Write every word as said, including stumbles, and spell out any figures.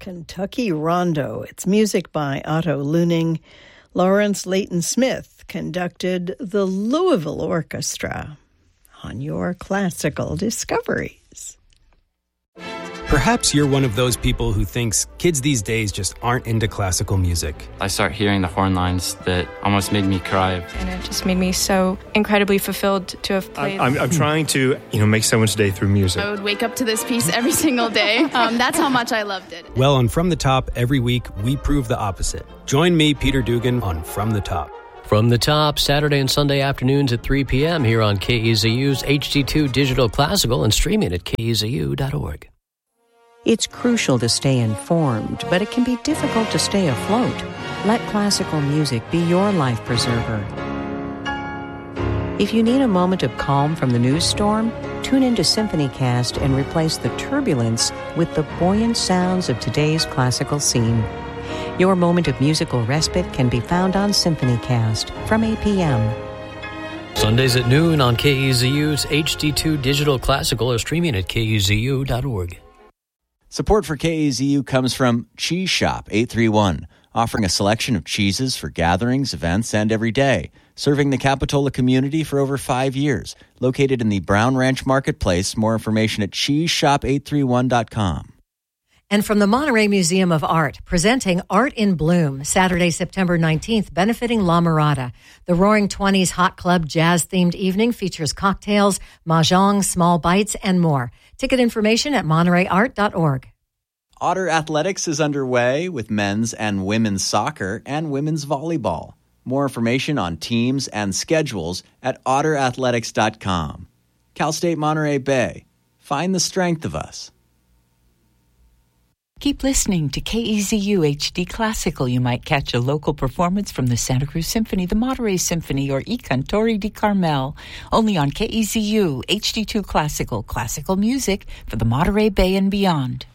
Kentucky Rondo. It's music by Otto Luning. Lawrence Leighton Smith conducted the Louisville Orchestra on your classical discoveries. Perhaps you're one of those people who thinks kids these days just aren't into classical music. I started hearing the horn lines that almost made me cry. And it just made me so incredibly fulfilled to have played. I'm, I'm trying to, you know, make someone's day through music. I would wake up to this piece every single day. Um, that's how much I loved it. Well, on From the Top, every week, we prove the opposite. Join me, Peter Dugan, on From the Top. From the Top, Saturday and Sunday afternoons at three p.m. here on K E Z U's H D two Digital Classical and streaming at K E Z U dot org. It's crucial to stay informed, but it can be difficult to stay afloat. Let classical music be your life preserver. If you need a moment of calm from the news storm, tune into SymphonyCast and replace the turbulence with the buoyant sounds of today's classical scene. Your moment of musical respite can be found on SymphonyCast from eight p.m. Sundays at noon on K E Z U's H D two Digital Classical or streaming at K E Z U dot org. Support for K E Z U comes from Cheese Shop eight three one, offering a selection of cheeses for gatherings, events, and every day. Serving the Capitola community for over five years. Located in the Brown Ranch Marketplace. More information at cheese shop eight three one dot com. And from the Monterey Museum of Art, presenting Art in Bloom, Saturday, September nineteenth, benefiting La Mirada. The Roaring Twenties Hot Club jazz-themed evening features cocktails, mahjong, small bites, and more. Ticket information at monterey art dot org. Otter Athletics is underway with men's and women's soccer and women's volleyball. More information on teams and schedules at otter athletics dot com. Cal State Monterey Bay. Find the strength of us. Keep listening to K E Z U H D Classical. You might catch a local performance from the Santa Cruz Symphony, the Monterey Symphony, or I Cantori di Carmel. Only on K E Z U H D two Classical, classical music for the Monterey Bay and beyond.